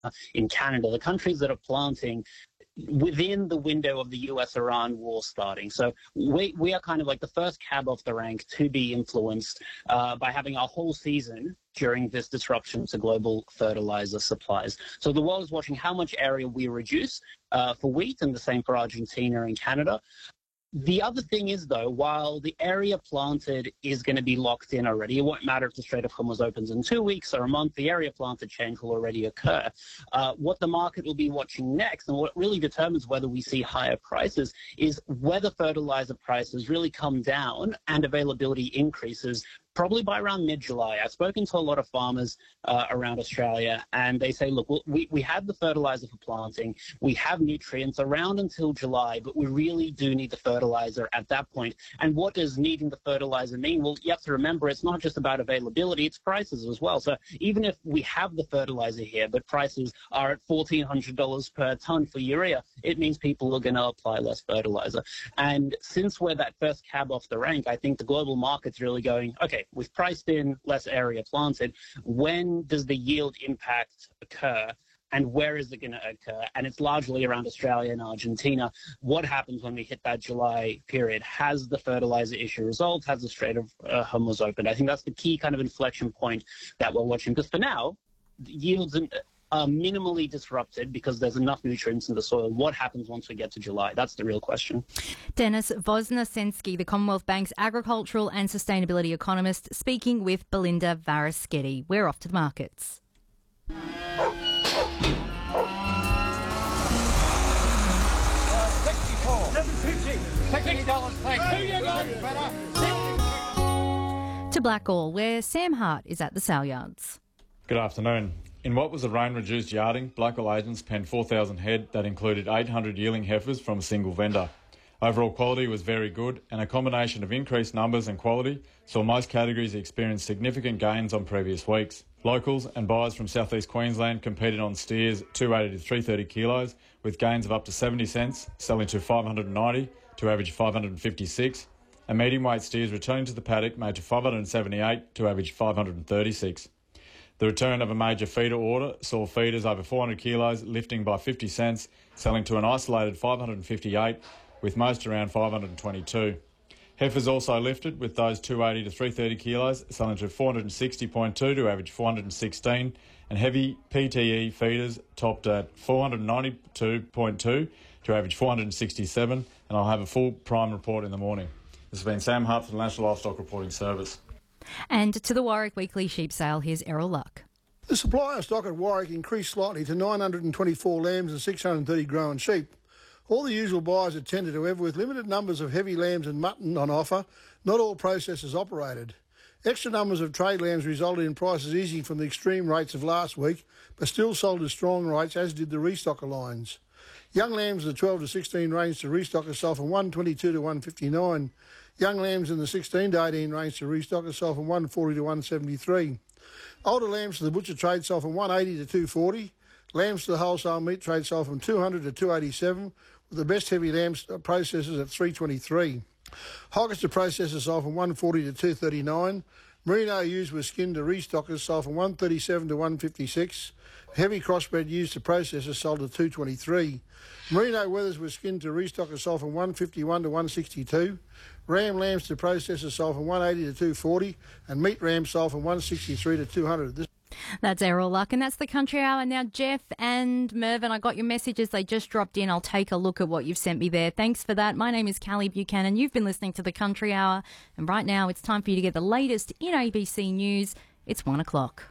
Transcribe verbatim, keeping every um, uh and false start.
in Canada, the countries that are planting within the window of the U S Iran war starting. So we we are kind of like the first cab off the rank to be influenced uh, by having a whole season during this disruption to global fertilizer supplies. So the world is watching how much area we reduce uh, for wheat, and the same for Argentina and Canada. The other thing is, though, while the area planted is going to be locked in already, it won't matter if the Strait of Hormuz opens in two weeks or a month, the area planted change will already occur. Uh, what the market will be watching next, and what really determines whether we see higher prices, is whether fertilizer prices really come down and availability increases probably by around mid-July. I've spoken to a lot of farmers uh, around Australia, and they say, look, we, we have the fertilizer for planting, we have nutrients around until July, but we really do need the fertilizer at that point. And what does needing the fertilizer mean? Well, you have to remember, it's not just about availability, it's prices as well. So even if we have the fertilizer here, but prices are at fourteen hundred dollars per tonne for urea, it means people are going to apply less fertilizer. And since we're that first cab off the rank, I think the global market's really going, okay, we've priced in less area planted. When does the yield impact occur, and where is it going to occur? And it's largely around Australia and Argentina. What happens when we hit that July period? Has the fertilizer issue resolved? Has the Strait of uh, Hormuz opened? I think that's the key kind of inflection point that we're watching. Because for now, yields are minimally disrupted because there's enough nutrients in the soil. What happens once we get to July? That's the real question. Denis Voznesensky, the Commonwealth Bank's agricultural and sustainability economist, speaking with Belinda Varaschetti. We're off to the markets. To Blackall, where Sam Hart is at the sale yards. Good afternoon. In what was a rain-reduced yarding, Blackall agents penned four thousand head that included eight hundred yearling heifers from a single vendor. Overall quality was very good, and a combination of increased numbers and quality saw most categories experience significant gains on previous weeks. Locals and buyers from southeast Queensland competed on steers two eighty to three thirty kilos, with gains of up to seventy cents, selling to five hundred ninety to average five hundred fifty-six, and medium weight steers returning to the paddock made to five hundred seventy-eight to average five hundred thirty-six. The return of a major feeder order saw feeders over four hundred kilos lifting by fifty cents, selling to an isolated five hundred fifty-eight, with most around five hundred twenty-two. Heifers also lifted, with those two eighty to three thirty kilos selling to four hundred sixty point two to average four hundred sixteen, and heavy P T E feeders topped at four hundred ninety-two point two to average four hundred sixty-seven, and I'll have a full prime report in the morning. This has been Sam Hart for the National Livestock Reporting Service. And to the Warwick Weekly Sheep Sale, here's Errol Luck. The supply of stock at Warwick increased slightly to nine hundred twenty-four lambs and six hundred thirty grown sheep. All the usual buyers attended, however, with limited numbers of heavy lambs and mutton on offer. Not all processors operated. Extra numbers of trade lambs resulted in prices easing from the extreme rates of last week, but still sold at strong rates, as did the restocker lines. Young lambs in the twelve to sixteen range to restockers sold from one twenty-two to one fifty-nine. Young lambs in the sixteen to eighteen range to restockers sold from one forty to one seventy-three. Older lambs to the butcher trade sold from one eighty to two forty. Lambs to the wholesale meat trade sold from two hundred to two eighty-seven, with the best heavy lambs processors at three twenty-three. Hoggers to processors sold from one forty to two thirty-nine. Merino used with skin to restockers sold from one thirty-seven to one fifty-six. Heavy crossbred used to processors sold at two twenty-three. Merino wethers with skin to restockers sold from one fifty-one to one sixty-two. Ram lambs to processors sold from one eighty to two forty, and meat rams sold from one sixty-three to two hundred. This That's Errol Luck, and that's the Country Hour. Now, Jeff and Mervyn, I got your messages. They just dropped in. I'll take a look at what you've sent me there. Thanks for that. My name is Callie Buchanan. You've been listening to the Country Hour, and right now it's time for you to get the latest in A B C News. It's one o'clock.